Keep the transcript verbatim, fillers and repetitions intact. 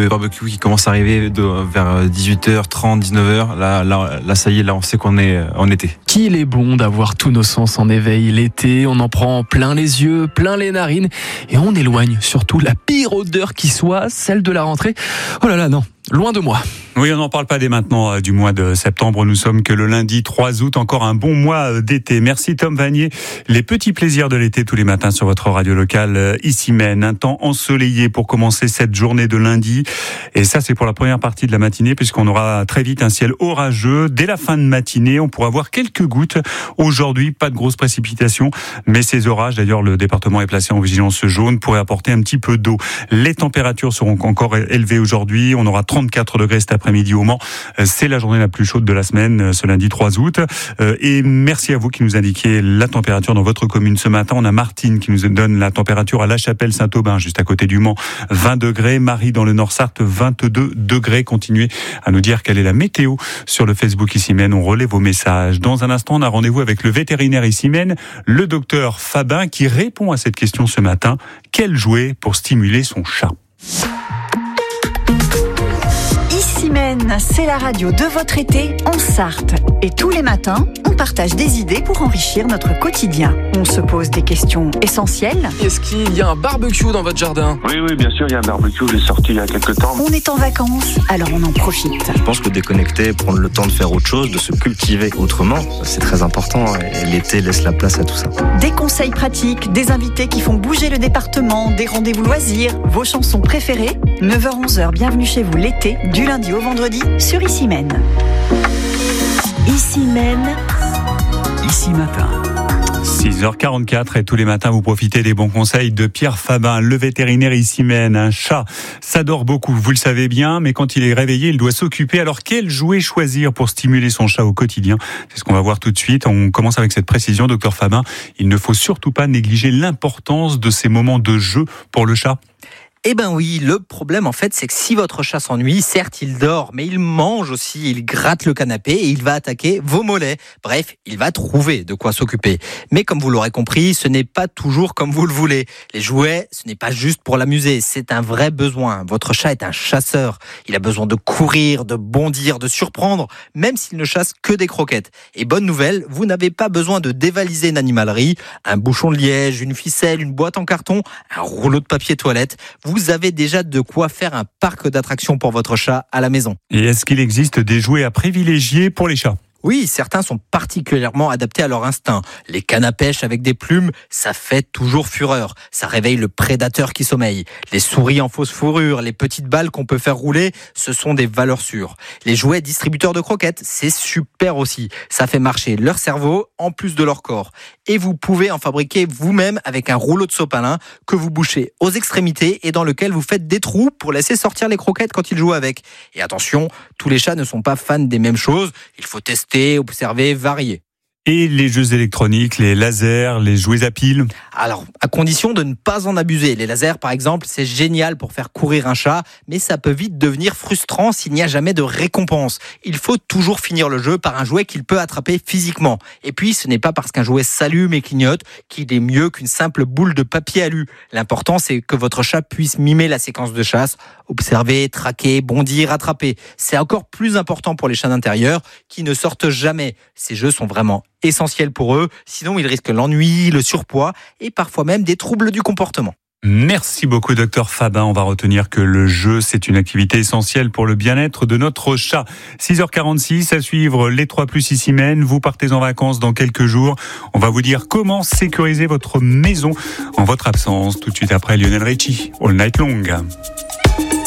des barbecues qui commencent à arriver de, vers dix-huit heures trente, dix-neuf heures. Là, là, là, ça y est, là, on sait qu'on est en été. Qu'il est bon d'avoir tous nos sens en éveil l'été. On en prend plein les yeux, plein les narines. Et on éloigne surtout la pire odeur qui soit, celle de la rentrée. Oh là là, non. Loin de moi. Oui, on n'en parle pas dès maintenant euh, du mois de septembre. Nous sommes que le lundi trois août, encore un bon mois euh, d'été. Merci Tom Vanier. Les petits plaisirs de l'été tous les matins sur votre radio locale euh, ici Maine. Un temps ensoleillé pour commencer cette journée de lundi. Et ça, c'est pour la première partie de la matinée, puisqu'on aura très vite un ciel orageux. Dès la fin de matinée, on pourra voir quelques gouttes. Aujourd'hui, pas de grosses précipitations, mais ces orages, d'ailleurs, le département est placé en vigilance jaune, pourraient apporter un petit peu d'eau. Les températures seront encore élevées aujourd'hui. On aura trente-quatre degrés cet après-midi au Mans. C'est la journée la plus chaude de la semaine, ce lundi trois août. Et merci à vous qui nous indiquiez la température dans votre commune ce matin. On a Martine qui nous donne la température à La Chapelle-Saint-Aubin, juste à côté du Mans, vingt degrés. Marie dans le Nord-Sarthe, vingt-deux degrés. Continuez à nous dire quelle est la météo sur le Facebook ici Maine. On relaie vos messages. Dans un instant, on a rendez-vous avec le vétérinaire ici Maine, le docteur Fabin, qui répond à cette question ce matin. Quel jouet pour stimuler son chat ? Ici Maine, c'est la radio de votre été en Sarthe. Et tous les matins, on partage des idées pour enrichir notre quotidien. On se pose des questions essentielles. Est-ce qu'il y a un barbecue dans votre jardin ? Oui, oui, bien sûr, il y a un barbecue, je l'ai sorti il y a quelques temps. On est en vacances, alors on en profite. Je pense que déconnecter, prendre le temps de faire autre chose, de se cultiver autrement, c'est très important. Et l'été laisse la place à tout ça. Des conseils pratiques, des invités qui font bouger le département, des rendez-vous loisirs, vos chansons préférées. neuf heures onze heures, bienvenue chez vous l'été, du lundi au vendredi, sur Ici Maine. Ici Maine, Ici Matin. six heures quarante-quatre et tous les matins vous profitez des bons conseils de Pierre Fabin, le vétérinaire ici Maine. Un chat, ça dort beaucoup, vous le savez bien, mais quand il est réveillé, il doit s'occuper. Alors quel jouet choisir pour stimuler son chat au quotidien ? C'est ce qu'on va voir tout de suite. On commence avec cette précision, docteur Fabin. Il ne faut surtout pas négliger l'importance de ces moments de jeu pour le chat. Eh ben oui, le problème en fait, c'est que si votre chat s'ennuie, certes il dort, mais il mange aussi, il gratte le canapé et il va attaquer vos mollets. Bref, il va trouver de quoi s'occuper. Mais comme vous l'aurez compris, ce n'est pas toujours comme vous le voulez. Les jouets, ce n'est pas juste pour l'amuser, c'est un vrai besoin. Votre chat est un chasseur. Il a besoin de courir, de bondir, de surprendre, même s'il ne chasse que des croquettes. Et bonne nouvelle, vous n'avez pas besoin de dévaliser une animalerie, un bouchon de liège, une ficelle, une boîte en carton, un rouleau de papier toilette. Vous avez déjà de quoi faire un parc d'attractions pour votre chat à la maison. Et est-ce qu'il existe des jouets à privilégier pour les chats ? Oui, certains sont particulièrement adaptés à leur instinct. Les cannes à pêche avec des plumes, ça fait toujours fureur. Ça réveille le prédateur qui sommeille. Les souris en fausse fourrure, les petites balles qu'on peut faire rouler, ce sont des valeurs sûres. Les jouets distributeurs de croquettes, c'est super aussi. Ça fait marcher leur cerveau en plus de leur corps. Et vous pouvez en fabriquer vous-même avec un rouleau de sopalin que vous bouchez aux extrémités et dans lequel vous faites des trous pour laisser sortir les croquettes quand ils jouent avec. Et attention, tous les chats ne sont pas fans des mêmes choses. Il faut tester, observer, varier. Et les jeux électroniques, les lasers, les jouets à piles ? Alors, à condition de ne pas en abuser. Les lasers, par exemple, c'est génial pour faire courir un chat, mais ça peut vite devenir frustrant s'il n'y a jamais de récompense. Il faut toujours finir le jeu par un jouet qu'il peut attraper physiquement. Et puis, ce n'est pas parce qu'un jouet s'allume et clignote qu'il est mieux qu'une simple boule de papier alu. L'important, c'est que votre chat puisse mimer la séquence de chasse, observer, traquer, bondir, attraper. C'est encore plus important pour les chats d'intérieur qui ne sortent jamais. Ces jeux sont vraiment essentiel pour eux, sinon ils risquent l'ennui, le surpoids et parfois même des troubles du comportement. Merci beaucoup docteur Fabin. On va retenir que le jeu, c'est une activité essentielle pour le bien-être de notre chat. six heures quarante-six, à suivre les trois plus ici Maine. Vous partez en vacances dans quelques jours. On va vous dire comment sécuriser votre maison en votre absence. Tout de suite après Lionel Richie, All Night Long.